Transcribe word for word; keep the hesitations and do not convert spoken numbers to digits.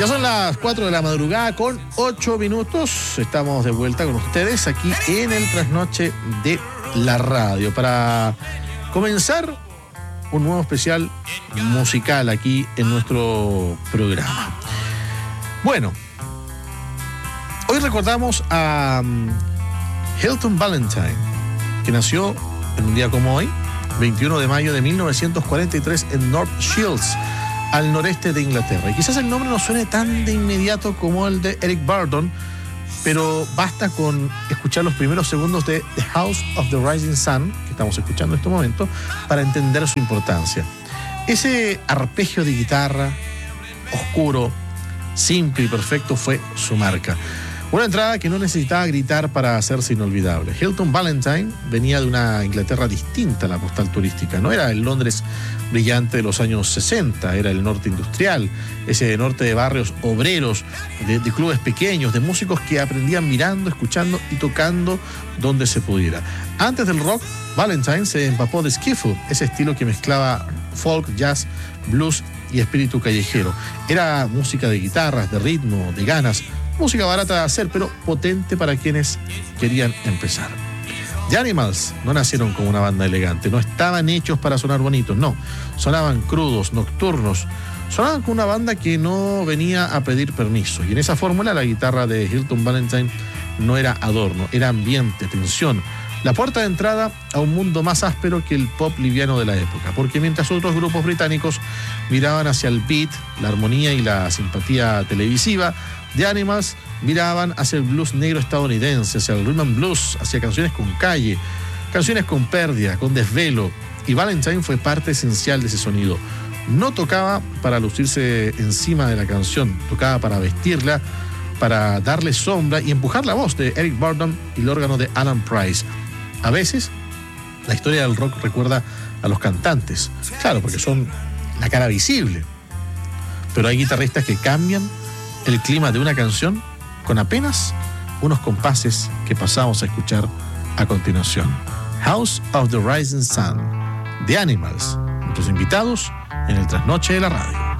Ya son las cuatro de la madrugada con ocho minutos. Estamos de vuelta con ustedes aquí en el Trasnoche de la Radio para comenzar un nuevo especial musical aquí en nuestro programa. Bueno, hoy recordamos a Hilton Valentine, que nació en un día como hoy, veintiuno de mayo de mil novecientos cuarenta y tres, en North Shields, al noreste de Inglaterra. Y quizás el nombre no suene tan de inmediato como el de Eric Burdon, pero basta con escuchar los primeros segundos de The House of the Rising Sun, que estamos escuchando en este momento, para entender su importancia. Ese arpegio de guitarra oscuro, simple y perfecto fue su marca. Una entrada que no necesitaba gritar para hacerse inolvidable. Hilton Valentine venía de una Inglaterra distinta a la postal turística. No era el Londres brillante de los años sesenta, era el norte industrial, ese norte de barrios obreros, de, de clubes pequeños, de músicos que aprendían mirando, escuchando y tocando donde se pudiera. Antes del rock, Valentine se empapó de skiffle, ese estilo que mezclaba folk, jazz, blues y espíritu callejero. Era música de guitarras, de ritmo, de ganas, música barata de hacer, pero potente para quienes querían empezar. The Animals no nacieron como una banda elegante, no estaban hechos para sonar bonitos, no. Sonaban crudos, nocturnos, sonaban como una banda que no venía a pedir permiso. Y en esa fórmula la guitarra de Hilton Valentine no era adorno, era ambiente, tensión. La puerta de entrada a un mundo más áspero que el pop liviano de la época, porque mientras otros grupos británicos miraban hacia el beat, la armonía y la simpatía televisiva, The Animals miraban hacia el blues negro estadounidense, hacia el rhythm and blues, hacia canciones con calle, canciones con pérdida, con desvelo, y Valentine fue parte esencial de ese sonido. No tocaba para lucirse encima de la canción, tocaba para vestirla, para darle sombra y empujar la voz de Eric Burdon y el órgano de Alan Price. A veces, la historia del rock recuerda a los cantantes, claro, porque son la cara visible, pero hay guitarristas que cambian el clima de una canción con apenas unos compases que pasamos a escuchar a continuación. House of the Rising Sun, The Animals, nuestros invitados en el Trasnoche de la Radio.